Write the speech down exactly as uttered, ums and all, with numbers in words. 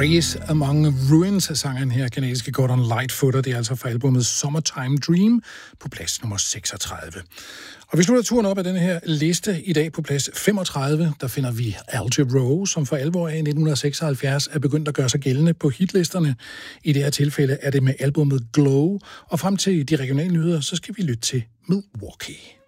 Race Among Ruins af sangeren her, kanadiske Gordon Lightfooter. Det er altså fra albumet Summertime Dream på plads nummer seksogtredive. Og vi slutter turen op af den her liste i dag på plads femogtredive. Der finder vi Al Jarreau, som for alvor af i nitten seksoghalvfjerds er begyndt at gøre sig gældende på hitlisterne. I det her tilfælde er det med albumet Glow. Og frem til de regionale nyheder, så skal vi lytte til Milwaukee.